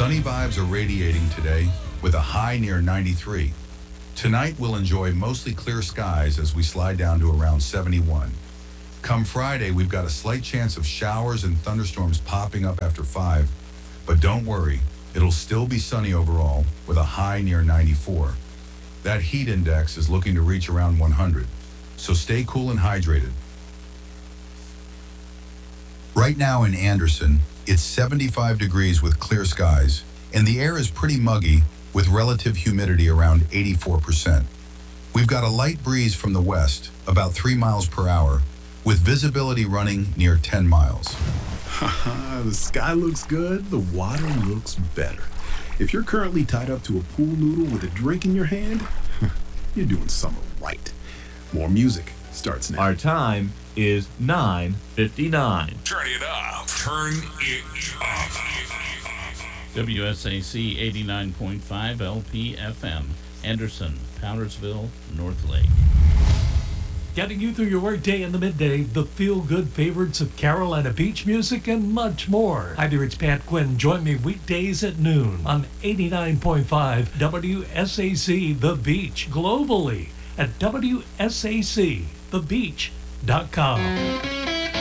Sunny vibes are radiating today with a high near 93. Tonight we'll enjoy mostly clear skies as we slide down to around 71. Come Friday, we've got a slight chance of showers and thunderstorms popping up after 5. But don't worry, it'll still be sunny overall with a high near 94. That heat index is looking to reach around 100. So stay cool and hydrated. Right now in Anderson, it's 75 degrees with clear skies, and the air is pretty muggy with relative humidity around 84%. We've got a light breeze from the west, about 3 miles per hour, with visibility running near 10 miles. The sky looks good, the water looks better. If you're currently tied up to a pool noodle with a drink in your hand, you're doing summer right. More music starts now. Our time is 9:59. Turn it up. Turn it up. WSAC 89.5 LPFM, Anderson, Powdersville, North Lake. Getting you through your workday in the midday, the feel-good favorites of Carolina beach music, and much more. Hi there, it's Pat Quinn. Join me weekdays at noon on 89.5 WSAC The Beach, globally at WSACThebeach.com.